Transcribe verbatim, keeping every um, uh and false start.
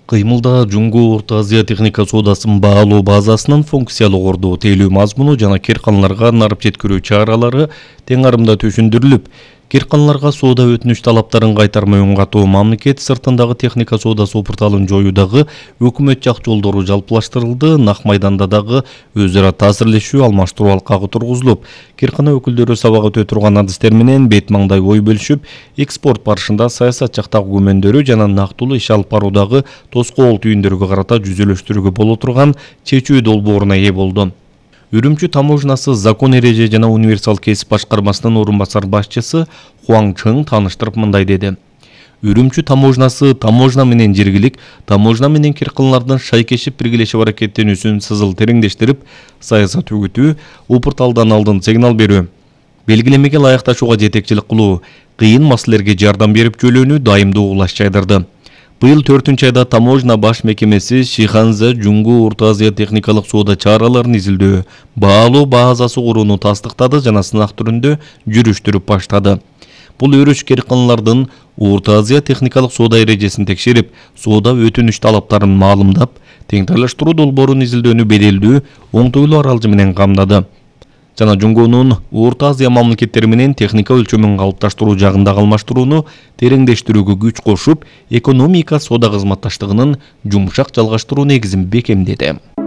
Кыймылда Жунгу Орто Азия техника соодасын баалоо базасынын функциялык ордоо тейлөө мазмуну жана кирканаларга нарып жеткирүү чаралары тең арымда түшүндүрүлүп, кирканаларга соода өтүнүч талаптарын кайтармай оң катуу мамлекет сыртындагы техника соодасы опурталын жоюудагы өкмөт жак жолдору жалпылаштырылды. Нак майданда дагы өз ара таасирлешүү, алмаштыруу алкагы тургузулуп, киркана өкүлдөрү сабак өтө турган адистер менен бет маңдай ой бөлүшүп, экспорт барышында саясат жактагы күмөндөрү жана нактылуу иш алып баруудагы тоскоол түйүндөргө карата жүзөлөштүрүүгө боло турган чечүү долбооруна ээ болду. Үрүмчү таможнасы закон эреже жана универсал кесип башкармасынын орун басар башчысы Хуаң Чың тааныштырып мындай деди. Үрүмчү таможнасы таможна менен жергилик, таможна менен кирканалардын шайкешип биргелешип аракеттенүүсүн сызыл тереңдештирип, саясат үгүтүү, опурталдан алдын сигнал берүү, белгилемеге ылайыкташууга жетекчилик кылуу, кыйын маселелерге жардам берип жөлөөнү дайымдуу улаш жайдырды. Быйыл төртүнчү айда таможна баш мекемеси Шиханза Жунгу Орто Азия техникалык соода чараларын изилдөө, баалоо базасы курууну тастыктады жана сынак түрүндө жүрүштүрүп баштады. Бул өрүш кирканалардын Орто Азия техникалык соода эрежесин текшерип, соода өтүнүч талаптарын маалымдап, теңдештирүү долбоорун изилдөөнү беделдүү, оңтойлуу аралжы менен камдады. Жана Жунгунун Орто Азия мамлекеттери менен техника өлчөмүн калыпташтыруу жагындагы алмаштырууну тереңдештирүүгө күч кошуп, экономика соода кызматташтыгынын жумшак жалгаштыруу негизин бекемдеди.